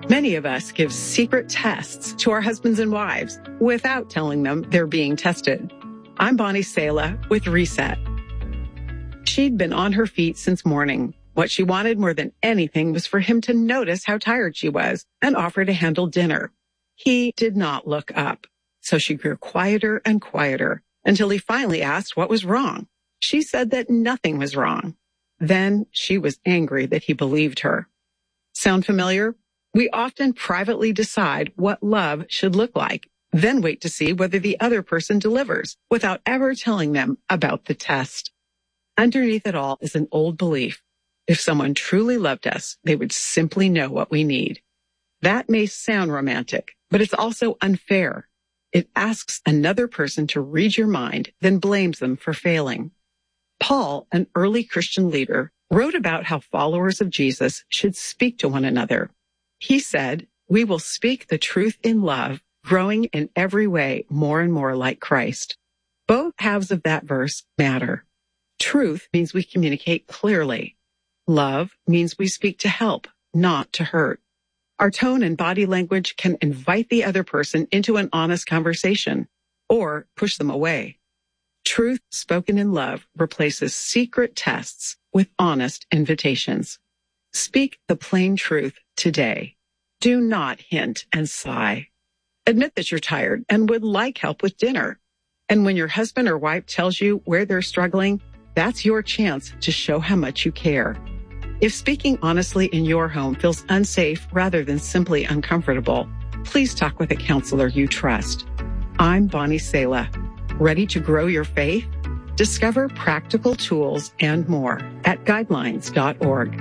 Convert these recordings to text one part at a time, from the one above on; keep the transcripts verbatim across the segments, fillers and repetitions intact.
Many of us give secret tests to our husbands and wives without telling them they're being tested. I'm Bonnie Sala with Reset. She'd been on her feet since morning. What she wanted more than anything was for him to notice how tired she was and offer to handle dinner. He did not look up, so she grew quieter and quieter until he finally asked what was wrong. She said that nothing was wrong. Then she was angry that he believed her. Sound familiar? We often privately decide what love should look like, then wait to see whether the other person delivers without ever telling them about the test. Underneath it all is an old belief. If someone truly loved us, they would simply know what we need. That may sound romantic, but it's also unfair. It asks another person to read your mind, then blames them for failing. Paul, an early Christian leader, wrote about how followers of Jesus should speak to one another. He said, "We will speak the truth in love, growing in every way more and more like Christ." Both halves of that verse matter. Truth means we communicate clearly. Love means we speak to help, not to hurt. Our tone and body language can invite the other person into an honest conversation or push them away. Truth spoken in love replaces secret tests with honest invitations. Speak the plain truth today. Do not hint and sigh. Admit that you're tired and would like help with dinner. And when your husband or wife tells you where they're struggling, that's your chance to show how much you care. If speaking honestly in your home feels unsafe rather than simply uncomfortable, please talk with a counselor you trust. I'm Bonnie Sala. Ready to grow your faith? Discover practical tools and more at guidelines dot org.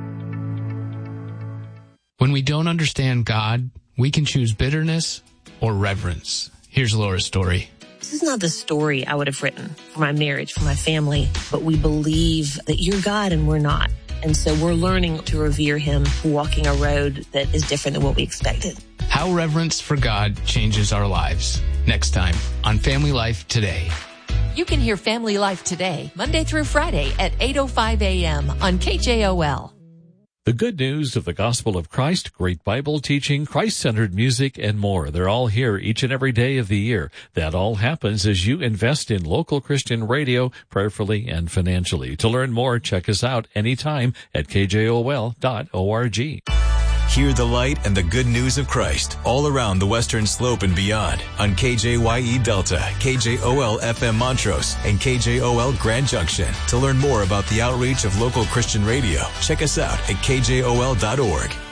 When we don't understand God, we can choose bitterness or reverence. Here's Laura's story. This is not the story I would have written for my marriage, for my family, but we believe that you're God and we're not. And so we're learning to revere him, walking a road that is different than what we expected. How reverence for God changes our lives. Next time on Family Life Today. You can hear Family Life Today, Monday through Friday at eight oh five a.m. on K J O L. The good news of the gospel of Christ, great Bible teaching, Christ-centered music, and more. They're all here each and every day of the year. That all happens as you invest in local Christian radio, prayerfully and financially. To learn more, check us out anytime at K J O L dot org. Hear the light and the good news of Christ all around the Western Slope and beyond on K J Y E Delta, K J O L F M Montrose, and K J O L Grand Junction. To learn more about the outreach of local Christian radio, check us out at K J O L dot org.